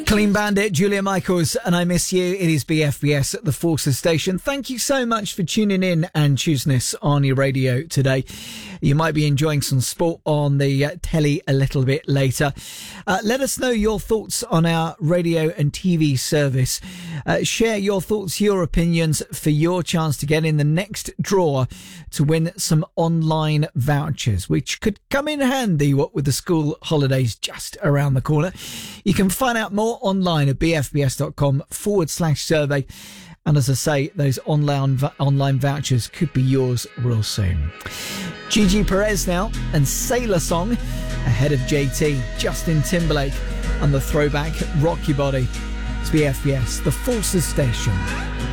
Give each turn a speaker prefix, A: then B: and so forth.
A: Clean Bandit, Julia Michaels, and I Miss You. It is BFBS at the Forces Station. Thank you so much for tuning in and choosing us on your radio today. You might be enjoying some sport on the telly a little bit later. Let us know your thoughts on our radio and TV service. Share your thoughts, your opinions for your chance to get in the next draw to win some online vouchers, which could come in handy, what with the school holidays just around the corner. You can find out more online at bfbs.com/survey. And as I say, those online vouchers could be yours real soon. Gigi Perez now and Sailor Song ahead of JT, Justin Timberlake and the throwback Rock Your Body. It's BFBS, the Forces Station.